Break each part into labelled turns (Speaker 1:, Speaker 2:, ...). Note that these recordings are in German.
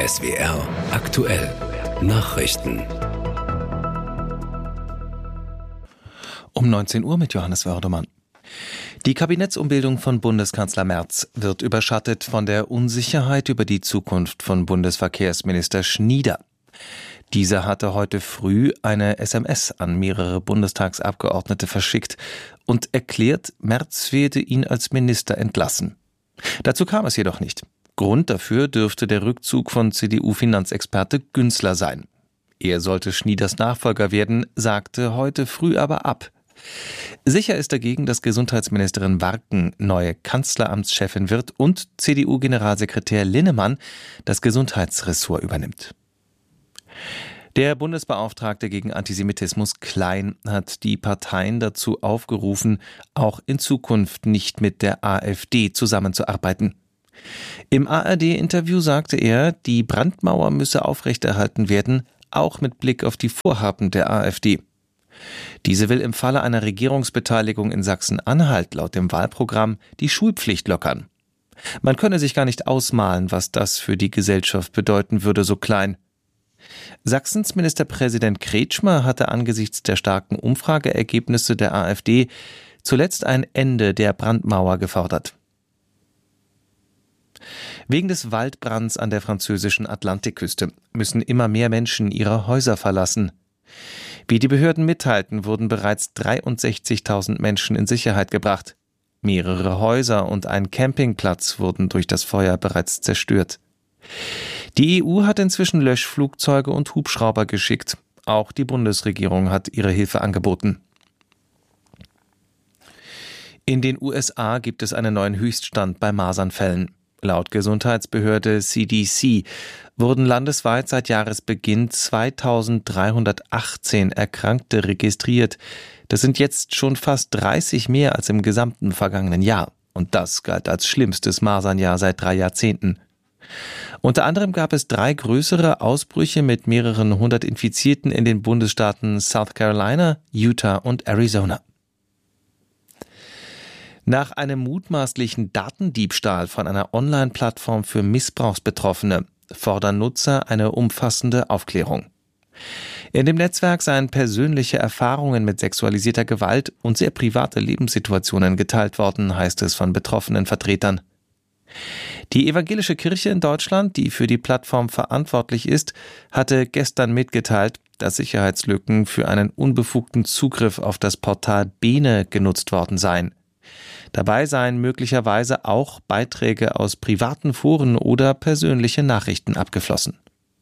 Speaker 1: SWR aktuell Nachrichten.
Speaker 2: Um 19 Uhr mit Johannes Wördemann. Die Kabinettsumbildung von Bundeskanzler Merz wird überschattet von der Unsicherheit über die Zukunft von Bundesverkehrsminister Schnieder. Dieser hatte heute früh eine SMS an mehrere Bundestagsabgeordnete verschickt und erklärt, Merz werde ihn als Minister entlassen. Dazu kam es jedoch nicht. Grund dafür dürfte der Rückzug von CDU-Finanzexperte Günzler sein. Er sollte Schnieders Nachfolger werden, sagte heute früh aber ab. Sicher ist dagegen, dass Gesundheitsministerin Warken neue Kanzleramtschefin wird und CDU-Generalsekretär Linnemann das Gesundheitsressort übernimmt. Der Bundesbeauftragte gegen Antisemitismus Klein hat die Parteien dazu aufgerufen, auch in Zukunft nicht mit der AfD zusammenzuarbeiten. Im ARD-Interview sagte er, die Brandmauer müsse aufrechterhalten werden, auch mit Blick auf die Vorhaben der AfD. Diese will im Falle einer Regierungsbeteiligung in Sachsen-Anhalt laut dem Wahlprogramm die Schulpflicht lockern. Man könne sich gar nicht ausmalen, was das für die Gesellschaft bedeuten würde, so Klein. Sachsens Ministerpräsident Kretschmer hatte angesichts der starken Umfrageergebnisse der AfD zuletzt ein Ende der Brandmauer gefordert. Wegen des Waldbrands an der französischen Atlantikküste müssen immer mehr Menschen ihre Häuser verlassen. Wie die Behörden mitteilten, wurden bereits 63.000 Menschen in Sicherheit gebracht. Mehrere Häuser und ein Campingplatz wurden durch das Feuer bereits zerstört. Die EU hat inzwischen Löschflugzeuge und Hubschrauber geschickt. Auch die Bundesregierung hat ihre Hilfe angeboten. In den USA gibt es einen neuen Höchststand bei Masernfällen. Laut Gesundheitsbehörde CDC wurden landesweit seit Jahresbeginn 2318 Erkrankte registriert. Das sind jetzt schon fast 30 mehr als im gesamten vergangenen Jahr. Und das galt als schlimmstes Masernjahr seit 3 Jahrzehnten. Unter anderem gab es 3 größere Ausbrüche mit mehreren hundert Infizierten in den Bundesstaaten South Carolina, Utah und Arizona. Nach einem mutmaßlichen Datendiebstahl von einer Online-Plattform für Missbrauchsbetroffene fordern Nutzer eine umfassende Aufklärung. In dem Netzwerk seien persönliche Erfahrungen mit sexualisierter Gewalt und sehr private Lebenssituationen geteilt worden, heißt es von betroffenen Vertretern. Die evangelische Kirche in Deutschland, die für die Plattform verantwortlich ist, hatte gestern mitgeteilt, dass Sicherheitslücken für einen unbefugten Zugriff auf das Portal Bene genutzt worden seien. Dabei seien möglicherweise auch Beiträge aus privaten Foren oder persönliche Nachrichten abgeflossen.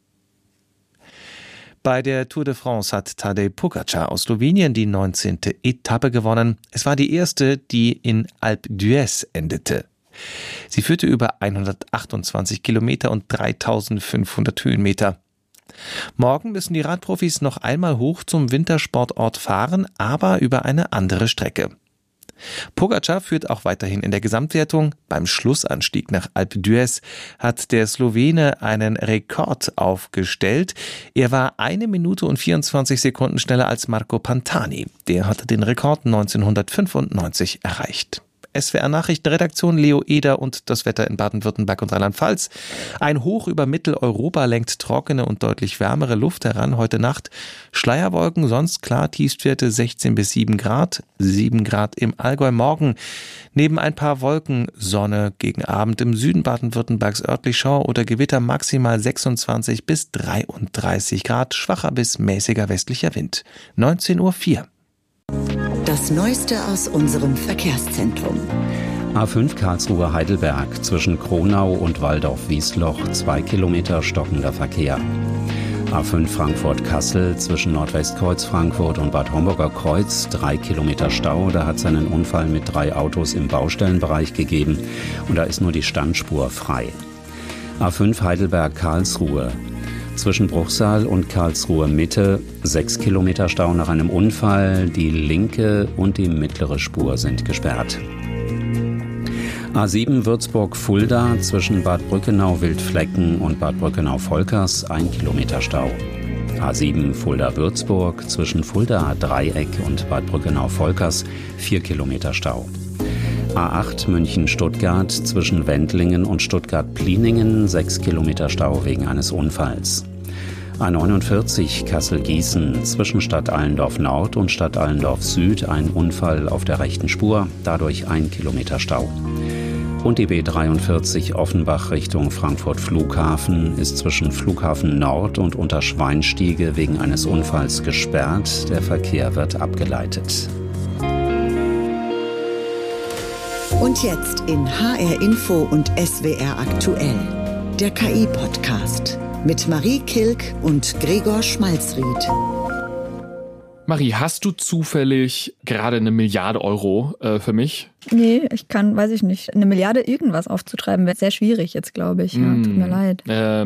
Speaker 2: Bei der Tour de France hat Tadej Pogačar aus Slowenien die 19. Etappe gewonnen. Es war die erste, die in Alpe d'Huez endete. Sie führte über 128 Kilometer und 3500 Höhenmeter. Morgen müssen die Radprofis noch einmal hoch zum Wintersportort fahren, aber über eine andere Strecke. Pogačar führt auch weiterhin in der Gesamtwertung. Beim Schlussanstieg nach Alpe d'Huez hat der Slowene einen Rekord aufgestellt. Er war 1 Minute und 24 Sekunden schneller als Marco Pantani. Der hatte den Rekord 1995 erreicht. SWR Nachrichtenredaktion Leo Eder und das Wetter in Baden-Württemberg und Rheinland-Pfalz. Ein Hoch über Mitteleuropa lenkt trockene und deutlich wärmere Luft heran heute Nacht. Schleierwolken, sonst klar, Tiefstwerte 16 bis 7 Grad, 7 Grad im Allgäu morgen. Neben ein paar Wolken Sonne, gegen Abend im Süden Baden-Württembergs örtlich Schauer oder Gewitter, maximal 26 bis 33 Grad, schwacher bis mäßiger westlicher Wind. 19:04 Uhr.
Speaker 3: Das Neueste aus unserem Verkehrszentrum.
Speaker 4: A5 Karlsruhe-Heidelberg zwischen Kronau und Waldorf-Wiesloch 2 Kilometer stockender Verkehr. A5 Frankfurt-Kassel zwischen Nordwestkreuz Frankfurt und Bad Homburger Kreuz 3 Kilometer Stau. Da hat es einen Unfall mit 3 Autos im Baustellenbereich gegeben und da ist nur die Standspur frei. A5 Heidelberg-Karlsruhe zwischen Bruchsal und Karlsruhe Mitte 6 Kilometer Stau nach einem Unfall. Die linke und die mittlere Spur sind gesperrt. A7 Würzburg-Fulda zwischen Bad Brückenau-Wildflecken und Bad Brückenau-Volkers 1 Kilometer Stau. A7 Fulda-Würzburg zwischen Fulda-Dreieck und Bad Brückenau-Volkers 4 Kilometer Stau. A8 München-Stuttgart zwischen Wendlingen und Stuttgart-Pliningen 6 Kilometer Stau wegen eines Unfalls. A49 Kassel-Gießen zwischen Stadt Allendorf Nord und Stadt Allendorf Süd ein Unfall auf der rechten Spur, dadurch 1 Kilometer Stau. Und die B43 Offenbach Richtung Frankfurt Flughafen ist zwischen Flughafen Nord und Unterschweinstiege wegen eines Unfalls gesperrt. Der Verkehr wird abgeleitet.
Speaker 3: Und jetzt in HR Info und SWR aktuell. Der KI-Podcast mit Marie Kilk und Gregor Schmalzried.
Speaker 5: Marie, hast du zufällig gerade 1 Milliarde Euro für mich?
Speaker 6: Nee, weiß ich nicht. 1 Milliarde irgendwas aufzutreiben wäre sehr schwierig jetzt, glaube ich. Ja, tut mir leid.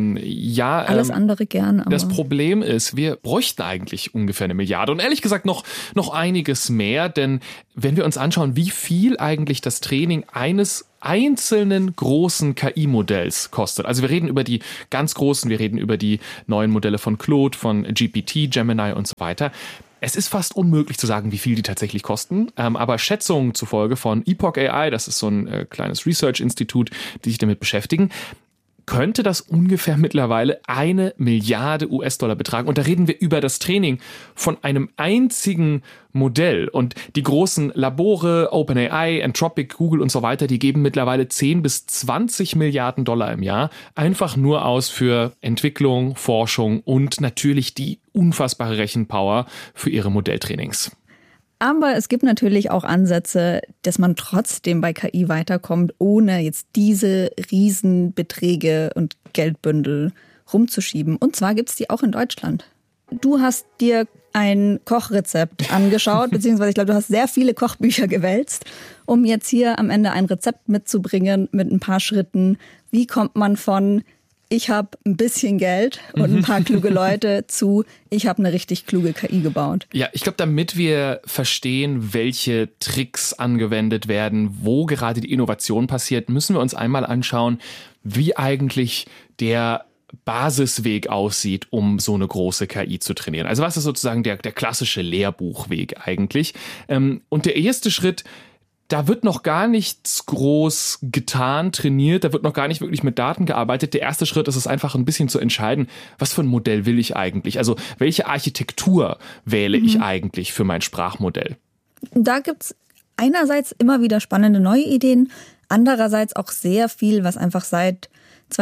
Speaker 6: Alles andere gern. Aber
Speaker 5: das Problem ist, wir bräuchten eigentlich ungefähr 1 Milliarde und ehrlich gesagt noch einiges mehr, denn wenn wir uns anschauen, wie viel eigentlich das Training eines einzelnen großen KI-Modells kostet. Also wir reden über die ganz großen, wir reden über die neuen Modelle von Claude, von GPT, Gemini und so weiter. Es ist fast unmöglich zu sagen, wie viel die tatsächlich kosten, aber Schätzungen zufolge von Epoch AI, das ist so ein kleines Research-Institut, die sich damit beschäftigen, könnte das ungefähr mittlerweile 1 Milliarde US-Dollar betragen. Und da reden wir über das Training von einem einzigen Modell. Und die großen Labore, OpenAI, Anthropic, Google und so weiter, die geben mittlerweile 10 bis 20 Milliarden Dollar im Jahr einfach nur aus für Entwicklung, Forschung und natürlich die unfassbare Rechenpower für ihre Modelltrainings.
Speaker 6: Aber es gibt natürlich auch Ansätze, dass man trotzdem bei KI weiterkommt, ohne jetzt diese Riesenbeträge und Geldbündel rumzuschieben. Und zwar gibt es die auch in Deutschland. Du hast dir ein Kochrezept angeschaut, beziehungsweise ich glaube, du hast sehr viele Kochbücher gewälzt, um jetzt hier am Ende ein Rezept mitzubringen mit ein paar Schritten. Wie kommt man von ich habe ein bisschen Geld und ein paar kluge Leute zu ich habe eine richtig kluge KI gebaut?
Speaker 5: Ja, ich glaube, damit wir verstehen, welche Tricks angewendet werden, wo gerade die Innovation passiert, müssen wir uns einmal anschauen, wie eigentlich der Basisweg aussieht, um so eine große KI zu trainieren. Also was ist sozusagen der klassische Lehrbuchweg eigentlich? Und der erste Schritt, da wird noch gar nichts groß getan, trainiert, da wird noch gar nicht wirklich mit Daten gearbeitet. Der erste Schritt ist es einfach ein bisschen zu entscheiden, was für ein Modell will ich eigentlich? Also welche Architektur wähle ich eigentlich für mein Sprachmodell?
Speaker 6: Da gibt's einerseits immer wieder spannende neue Ideen, andererseits auch sehr viel, was einfach seit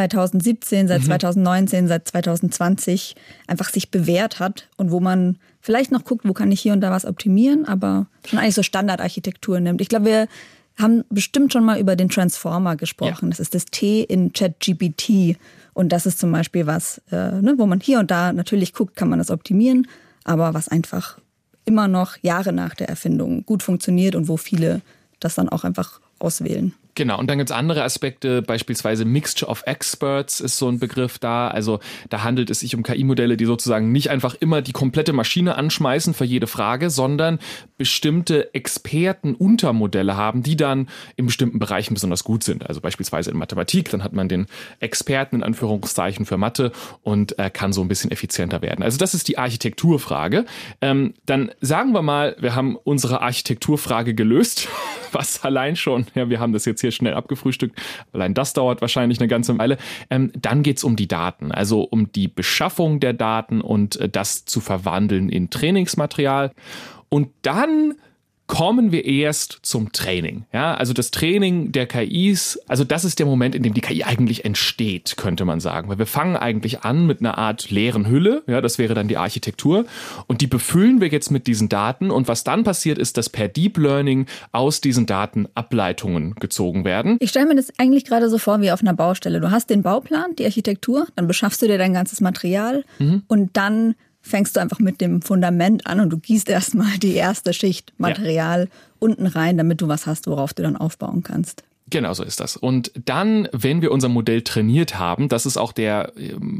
Speaker 6: 2017, seit 2019, seit 2020 einfach sich bewährt hat und wo man vielleicht noch guckt, wo kann ich hier und da was optimieren, aber schon eigentlich so Standardarchitektur nimmt. Ich glaube, wir haben bestimmt schon mal über den Transformer gesprochen. Ja. Das ist das T in ChatGPT und das ist zum Beispiel was, wo man hier und da natürlich guckt, kann man das optimieren, aber was einfach immer noch Jahre nach der Erfindung gut funktioniert und wo viele das dann auch einfach auswählen.
Speaker 5: Genau, und dann gibt's andere Aspekte, beispielsweise Mixture of Experts ist so ein Begriff da. Also da handelt es sich um KI-Modelle, die sozusagen nicht einfach immer die komplette Maschine anschmeißen für jede Frage, sondern bestimmte Experten-Untermodelle haben, die dann in bestimmten Bereichen besonders gut sind. Also beispielsweise in Mathematik, dann hat man den Experten in Anführungszeichen für Mathe und kann so ein bisschen effizienter werden. Also das ist die Architekturfrage. Dann sagen wir mal, wir haben unsere Architekturfrage gelöst, was allein schon, ja, wir haben das jetzt hier schnell abgefrühstückt, allein das dauert wahrscheinlich eine ganze Weile. Dann geht's um die Daten, also um die Beschaffung der Daten und das zu verwandeln in Trainingsmaterial. Und dann kommen wir erst zum Training. Ja, also das Training der KIs, also das ist der Moment, in dem die KI eigentlich entsteht, könnte man sagen. Weil wir fangen eigentlich an mit einer Art leeren Hülle, ja, das wäre dann die Architektur und die befüllen wir jetzt mit diesen Daten und was dann passiert ist, dass per Deep Learning aus diesen Daten Ableitungen gezogen werden.
Speaker 6: Ich stelle mir das eigentlich gerade so vor wie auf einer Baustelle. Du hast den Bauplan, die Architektur, dann beschaffst du dir dein ganzes Material und dann fängst du einfach mit dem Fundament an und du gießt erstmal die erste Schicht Material unten rein, damit du was hast, worauf du dann aufbauen kannst.
Speaker 5: Genau so ist das. Und dann, wenn wir unser Modell trainiert haben, das ist auch der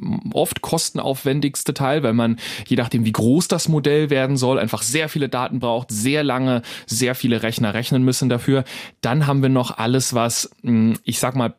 Speaker 5: oft kostenaufwendigste Teil, weil man, je nachdem wie groß das Modell werden soll, einfach sehr viele Daten braucht, sehr lange, sehr viele Rechner rechnen müssen dafür. Dann haben wir noch alles, was, ich sag mal,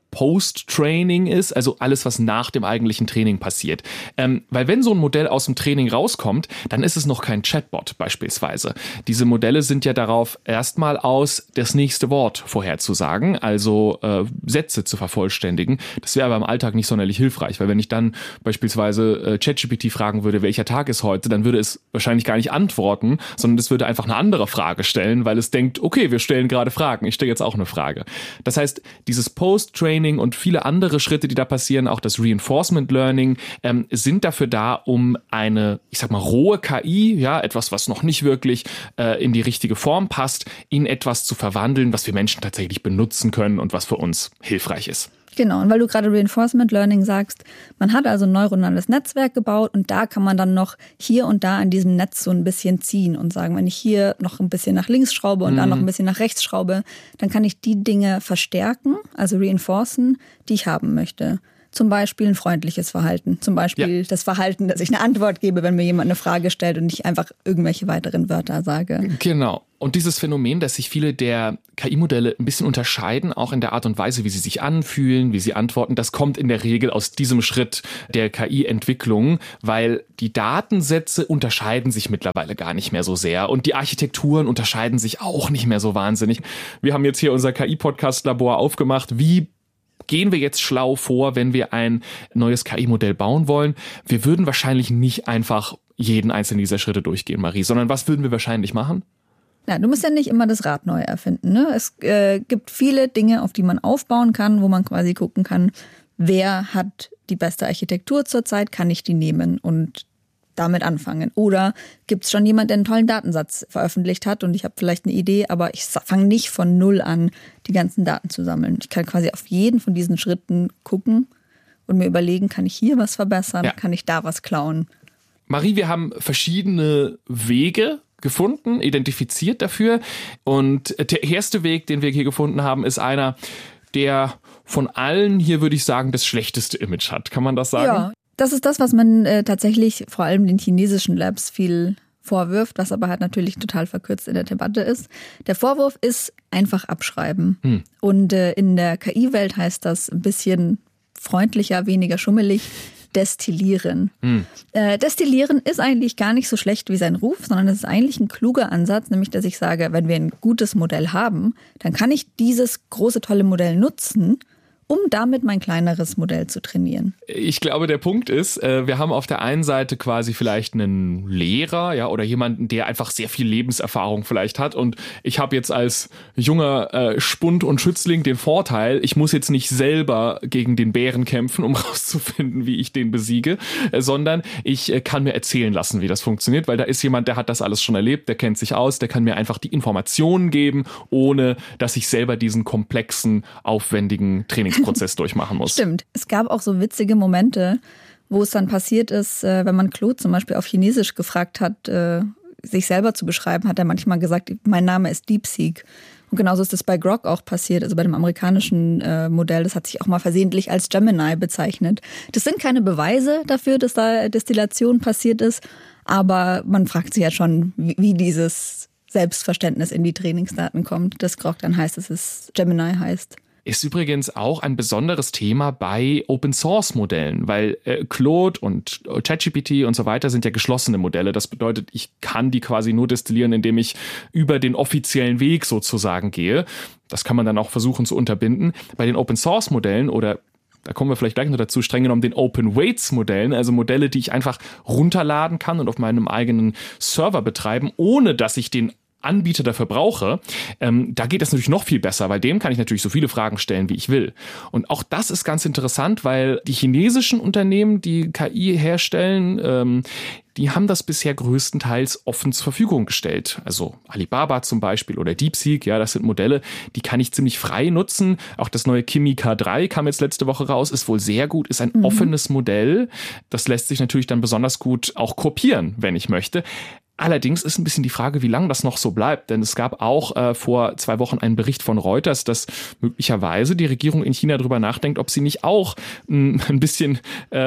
Speaker 5: Post-Training ist, also alles, was nach dem eigentlichen Training passiert. Weil wenn so ein Modell aus dem Training rauskommt, dann ist es noch kein Chatbot beispielsweise. Diese Modelle sind ja darauf erstmal aus, das nächste Wort vorherzusagen, also Sätze zu vervollständigen. Das wäre aber im Alltag nicht sonderlich hilfreich, weil wenn ich dann beispielsweise ChatGPT fragen würde, welcher Tag ist heute, dann würde es wahrscheinlich gar nicht antworten, sondern es würde einfach eine andere Frage stellen, weil es denkt, okay, wir stellen gerade Fragen, ich stelle jetzt auch eine Frage. Das heißt, dieses Post-Training und viele andere Schritte, die da passieren, auch das Reinforcement Learning, sind dafür da, um eine, ich sag mal, rohe KI, ja, etwas, was noch nicht wirklich in die richtige Form passt, in etwas zu verwandeln, was wir Menschen tatsächlich benutzen können und was für uns hilfreich ist.
Speaker 6: Genau, und weil du gerade Reinforcement Learning sagst, man hat also ein neuronales Netzwerk gebaut und da kann man dann noch hier und da an diesem Netz so ein bisschen ziehen und sagen, wenn ich hier noch ein bisschen nach links schraube und da noch ein bisschen nach rechts schraube, dann kann ich die Dinge verstärken, also reinforcen, die ich haben möchte. Zum Beispiel ein freundliches Verhalten, zum Beispiel das Verhalten, dass ich eine Antwort gebe, wenn mir jemand eine Frage stellt und nicht einfach irgendwelche weiteren Wörter sage.
Speaker 5: Genau. Und dieses Phänomen, dass sich viele der KI-Modelle ein bisschen unterscheiden, auch in der Art und Weise, wie sie sich anfühlen, wie sie antworten, das kommt in der Regel aus diesem Schritt der KI-Entwicklung, weil die Datensätze unterscheiden sich mittlerweile gar nicht mehr so sehr und die Architekturen unterscheiden sich auch nicht mehr so wahnsinnig. Wir haben jetzt hier unser KI-Podcast-Labor aufgemacht. Wie gehen wir jetzt schlau vor, wenn wir ein neues KI-Modell bauen wollen? Wir würden wahrscheinlich nicht einfach jeden einzelnen dieser Schritte durchgehen, Marie, sondern was würden wir wahrscheinlich machen?
Speaker 6: Ja, du musst ja nicht immer das Rad neu erfinden, ne? Es gibt viele Dinge, auf die man aufbauen kann, wo man quasi gucken kann, wer hat die beste Architektur zurzeit, kann ich die nehmen und damit anfangen. Oder gibt es schon jemand, der einen tollen Datensatz veröffentlicht hat und ich habe vielleicht eine Idee, aber ich fange nicht von null an, die ganzen Daten zu sammeln. Ich kann quasi auf jeden von diesen Schritten gucken und mir überlegen, kann ich hier was verbessern, kann ich da was klauen.
Speaker 5: Marie, wir haben verschiedene Wege gefunden, identifiziert dafür. Und der erste Weg, den wir hier gefunden haben, ist einer, der von allen hier, würde ich sagen, das schlechteste Image hat. Kann man das sagen?
Speaker 6: Ja, das ist das, was man tatsächlich vor allem den chinesischen Labs viel vorwirft, was aber halt natürlich total verkürzt in der Debatte ist. Der Vorwurf ist einfach abschreiben. Und in der KI-Welt heißt das ein bisschen freundlicher, weniger schummelig, destillieren. Destillieren ist eigentlich gar nicht so schlecht wie sein Ruf, sondern es ist eigentlich ein kluger Ansatz, nämlich dass ich sage, wenn wir ein gutes Modell haben, dann kann ich dieses große, tolle Modell nutzen, um damit mein kleineres Modell zu trainieren.
Speaker 5: Ich glaube, der Punkt ist, wir haben auf der einen Seite quasi vielleicht einen Lehrer, ja, oder jemanden, der einfach sehr viel Lebenserfahrung vielleicht hat und ich habe jetzt als junger Spund und Schützling den Vorteil, ich muss jetzt nicht selber gegen den Bären kämpfen, um rauszufinden, wie ich den besiege, sondern ich kann mir erzählen lassen, wie das funktioniert, weil da ist jemand, der hat das alles schon erlebt, der kennt sich aus, der kann mir einfach die Informationen geben, ohne dass ich selber diesen komplexen, aufwendigen Trainingsprozess durchmachen muss.
Speaker 6: Stimmt. Es gab auch so witzige Momente, wo es dann passiert ist, wenn man Claude zum Beispiel auf Chinesisch gefragt hat, sich selber zu beschreiben, hat er manchmal gesagt, mein Name ist DeepSeek. Und genauso ist das bei Grok auch passiert, also bei dem amerikanischen Modell. Das hat sich auch mal versehentlich als Gemini bezeichnet. Das sind keine Beweise dafür, dass da Destillation passiert ist, aber man fragt sich ja schon, wie dieses Selbstverständnis in die Trainingsdaten kommt, dass Grok dann heißt, dass es Gemini heißt.
Speaker 5: Ist übrigens auch ein besonderes Thema bei Open-Source-Modellen, weil Claude und ChatGPT und so weiter sind ja geschlossene Modelle. Das bedeutet, ich kann die quasi nur destillieren, indem ich über den offiziellen Weg sozusagen gehe. Das kann man dann auch versuchen zu unterbinden. Bei den Open-Source-Modellen oder da kommen wir vielleicht gleich noch dazu, streng genommen den Open-Weights-Modellen, also Modelle, die ich einfach runterladen kann und auf meinem eigenen Server betreiben, ohne dass ich den Anbieter dafür brauche, da geht das natürlich noch viel besser, weil dem kann ich natürlich so viele Fragen stellen, wie ich will. Und auch das ist ganz interessant, weil die chinesischen Unternehmen, die KI herstellen, die haben das bisher größtenteils offen zur Verfügung gestellt. Also Alibaba zum Beispiel oder DeepSeek, ja, das sind Modelle, die kann ich ziemlich frei nutzen. Auch das neue Kimi K3 kam jetzt letzte Woche raus, ist wohl sehr gut, ist ein offenes Modell. Das lässt sich natürlich dann besonders gut auch kopieren, wenn ich möchte. Allerdings ist ein bisschen die Frage, wie lange das noch so bleibt. Denn es gab auch vor 2 Wochen einen Bericht von Reuters, dass möglicherweise die Regierung in China darüber nachdenkt, ob sie nicht auch ein bisschen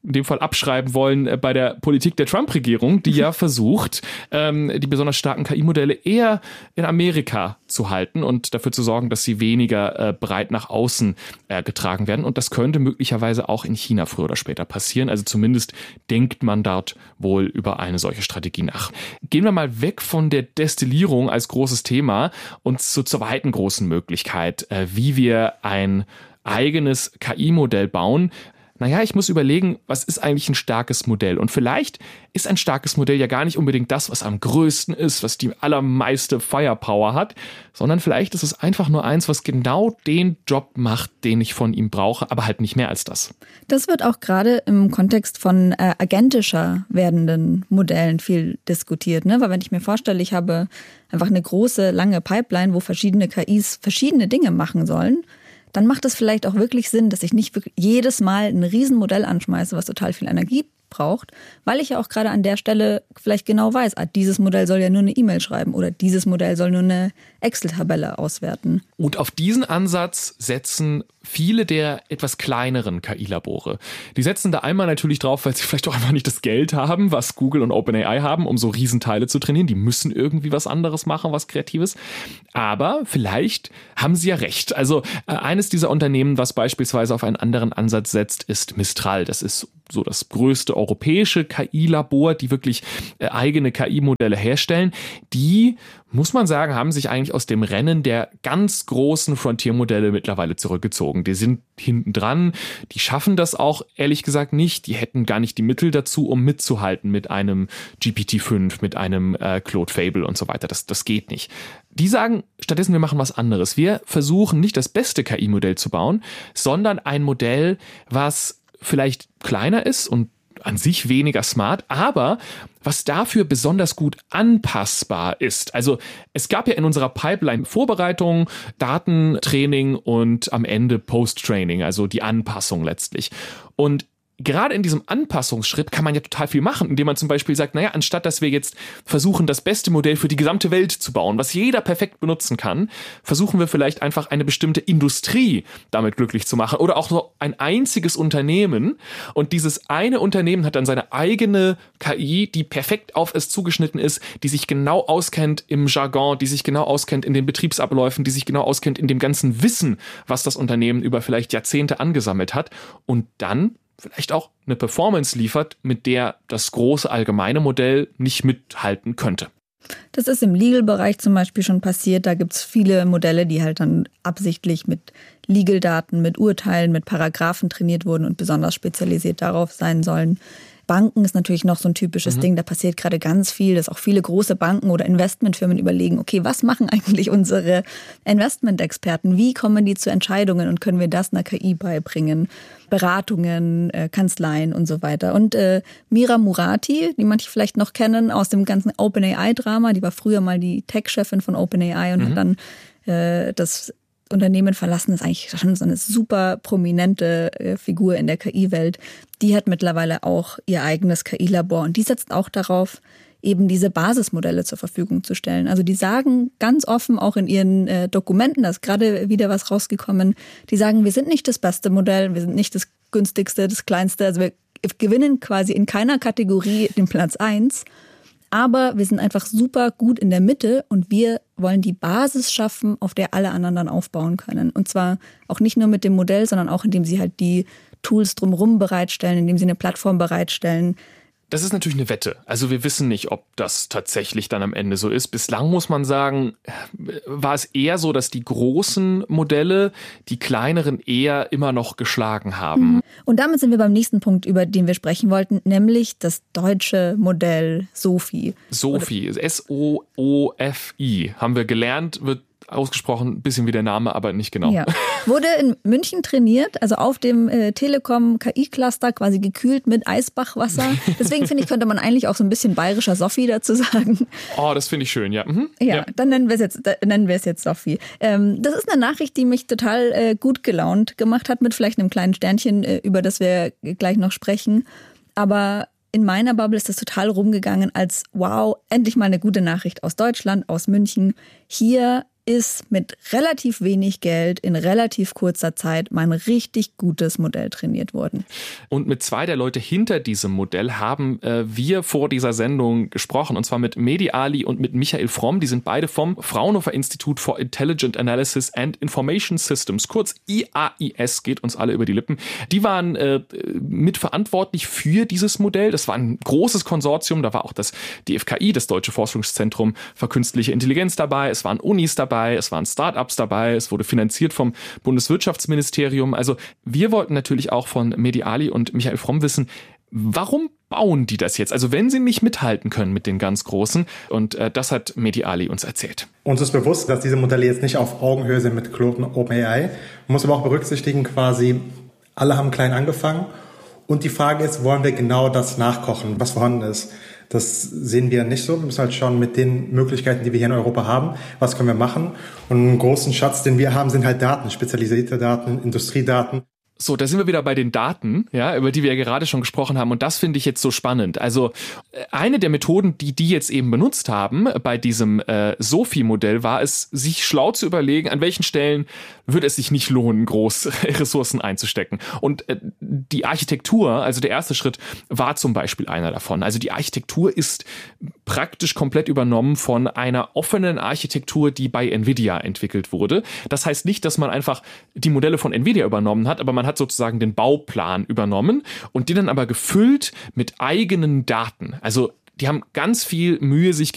Speaker 5: in dem Fall abschreiben wollen bei der Politik der Trump-Regierung, die ja versucht, die besonders starken KI-Modelle eher in Amerika zu halten und dafür zu sorgen, dass sie weniger breit nach außen getragen werden. Und das könnte möglicherweise auch in China früher oder später passieren. Also zumindest denkt man dort wohl über eine solche Strategie nach. Gehen wir mal weg von der Destillierung als großes Thema und zur zweiten großen Möglichkeit, wie wir ein eigenes KI-Modell bauen. Naja, ich muss überlegen, was ist eigentlich ein starkes Modell? Und vielleicht ist ein starkes Modell ja gar nicht unbedingt das, was am größten ist, was die allermeiste Firepower hat, sondern vielleicht ist es einfach nur eins, was genau den Job macht, den ich von ihm brauche, aber halt nicht mehr als das.
Speaker 6: Das wird auch gerade im Kontext von agentischer werdenden Modellen viel diskutiert, ne? Weil wenn ich mir vorstelle, ich habe einfach eine große, lange Pipeline, wo verschiedene KIs verschiedene Dinge machen sollen, dann macht es vielleicht auch wirklich Sinn, dass ich nicht wirklich jedes Mal ein Riesenmodell anschmeiße, was total viel Energie braucht, weil ich ja auch gerade an der Stelle vielleicht genau weiß, dieses Modell soll ja nur eine E-Mail schreiben oder dieses Modell soll nur eine Excel-Tabelle auswerten.
Speaker 5: Und auf diesen Ansatz setzen viele der etwas kleineren KI-Labore. Die setzen da einmal natürlich drauf, weil sie vielleicht auch einfach nicht das Geld haben, was Google und OpenAI haben, um so Riesenteile zu trainieren. Die müssen irgendwie was anderes machen, was Kreatives. Aber vielleicht haben sie ja recht. Also eines dieser Unternehmen, was beispielsweise auf einen anderen Ansatz setzt, ist Mistral. Das ist so das größte europäische KI-Labor, die wirklich eigene KI-Modelle herstellen. Die, muss man sagen, haben sich eigentlich aus dem Rennen der ganz großen Frontier-Modelle mittlerweile zurückgezogen. Die sind hinten dran, die schaffen das auch ehrlich gesagt nicht. Die hätten gar nicht die Mittel dazu, um mitzuhalten mit einem GPT-5, mit einem Claude Fable und so weiter. Das geht nicht. Die sagen, stattdessen wir machen was anderes. Wir versuchen nicht das beste KI-Modell zu bauen, sondern ein Modell, was vielleicht kleiner ist und an sich weniger smart, aber was dafür besonders gut anpassbar ist. Also es gab ja in unserer Pipeline Vorbereitung, Datentraining und am Ende Post-Training, also die Anpassung letztlich. Und gerade in diesem Anpassungsschritt kann man ja total viel machen, indem man zum Beispiel sagt, naja, anstatt dass wir jetzt versuchen, das beste Modell für die gesamte Welt zu bauen, was jeder perfekt benutzen kann, versuchen wir vielleicht einfach eine bestimmte Industrie damit glücklich zu machen oder auch so ein einziges Unternehmen. Und dieses eine Unternehmen hat dann seine eigene KI, die perfekt auf es zugeschnitten ist, die sich genau auskennt im Jargon, die sich genau auskennt in den Betriebsabläufen, die sich genau auskennt in dem ganzen Wissen, was das Unternehmen über vielleicht Jahrzehnte angesammelt hat. Und dann vielleicht auch eine Performance liefert, mit der das große allgemeine Modell nicht mithalten könnte.
Speaker 6: Das ist im Legal-Bereich zum Beispiel schon passiert. Da gibt es viele Modelle, die halt dann absichtlich mit Legal-Daten, mit Urteilen, mit Paragraphen trainiert wurden und besonders spezialisiert darauf sein sollen. Banken ist natürlich noch so ein typisches Ding, da passiert gerade ganz viel, dass auch viele große Banken oder Investmentfirmen überlegen, okay, was machen eigentlich unsere Investmentexperten? Wie kommen die zu Entscheidungen und können wir das einer KI beibringen? Beratungen, Kanzleien und so weiter. Und Mira Murati, die manche vielleicht noch kennen aus dem ganzen OpenAI-Drama, die war früher mal die Tech-Chefin von OpenAI und hat dann das Unternehmen verlassen, ist eigentlich schon so eine super prominente Figur in der KI-Welt. Die hat mittlerweile auch ihr eigenes KI-Labor und die setzt auch darauf, eben diese Basismodelle zur Verfügung zu stellen. Also die sagen ganz offen auch in ihren Dokumenten, da ist gerade wieder was rausgekommen, die sagen, wir sind nicht das beste Modell, wir sind nicht das günstigste, das kleinste, also wir gewinnen quasi in keiner Kategorie den Platz 1, aber wir sind einfach super gut in der Mitte und wir wollen die Basis schaffen, auf der alle anderen dann aufbauen können. Und zwar auch nicht nur mit dem Modell, sondern auch indem sie halt die Tools drumherum bereitstellen, indem sie eine Plattform bereitstellen.
Speaker 5: Das ist natürlich eine Wette. Also wir wissen nicht, ob das tatsächlich dann am Ende so ist. Bislang muss man sagen, war es eher so, dass die großen Modelle die kleineren eher immer noch geschlagen haben.
Speaker 6: Und damit sind wir beim nächsten Punkt, über den wir sprechen wollten, nämlich das deutsche Modell SOFI.
Speaker 5: SOFI, S-O-O-F-I, haben wir gelernt, wird ausgesprochen, ein bisschen wie der Name, aber nicht genau.
Speaker 6: Ja. Wurde in München trainiert, also auf dem Telekom KI-Cluster, quasi gekühlt mit Eisbachwasser. Deswegen finde ich, könnte man eigentlich auch so ein bisschen bayerischer Sofi dazu sagen.
Speaker 5: Oh, das finde ich schön, ja.
Speaker 6: Ja, dann nennen wir es jetzt Sofi. Das ist eine Nachricht, die mich total gut gelaunt gemacht hat, mit vielleicht einem kleinen Sternchen, über das wir gleich noch sprechen. Aber in meiner Bubble ist das total rumgegangen als, wow, endlich mal eine gute Nachricht aus Deutschland, aus München. Hier ist mit relativ wenig Geld in relativ kurzer Zeit mal ein richtig gutes Modell trainiert worden.
Speaker 5: Und mit zwei der Leute hinter diesem Modell haben wir vor dieser Sendung gesprochen, und zwar mit Mehdi Ali und mit Michael Fromm. Die sind beide vom Fraunhofer Institute for Intelligent Analysis and Information Systems, kurz IAIS, geht uns alle über die Lippen. Die waren mitverantwortlich für dieses Modell. Das war ein großes Konsortium, da war auch das DFKI, das Deutsche Forschungszentrum für Künstliche Intelligenz dabei, es waren Unis dabei, es waren Start-ups dabei, es wurde finanziert vom Bundeswirtschaftsministerium. Also wir wollten natürlich auch von Mehdi Ali und Michael Fromm wissen, warum bauen die das jetzt? Also wenn sie nicht mithalten können mit den ganz Großen. Und das hat Mehdi Ali uns erzählt.
Speaker 7: Uns ist bewusst, dass diese Modelle jetzt nicht auf Augenhöhe sind mit Claude und OpenAI. Man muss aber auch berücksichtigen, quasi alle haben klein angefangen. Und die Frage ist, wollen wir genau das nachkochen, was vorhanden ist? Das sehen wir nicht so. Wir müssen halt schauen mit den Möglichkeiten, die wir hier in Europa haben, was können wir machen. Und einen großen Schatz, den wir haben, sind halt Daten, spezialisierte Daten, Industriedaten.
Speaker 5: So, da sind wir wieder bei den Daten, ja, über die wir ja gerade schon gesprochen haben. Und das finde ich jetzt so spannend. Also eine der Methoden, die jetzt eben benutzt haben bei diesem SOFI-Modell, war es, sich schlau zu überlegen, an welchen Stellen würde es sich nicht lohnen, groß Ressourcen einzustecken. Und die Architektur, also der erste Schritt, war zum Beispiel einer davon. Also die Architektur ist praktisch komplett übernommen von einer offenen Architektur, die bei NVIDIA entwickelt wurde. Das heißt nicht, dass man einfach die Modelle von NVIDIA übernommen hat, aber man hat sozusagen den Bauplan übernommen und den dann aber gefüllt mit eigenen Daten. Also die haben ganz viel Mühe sich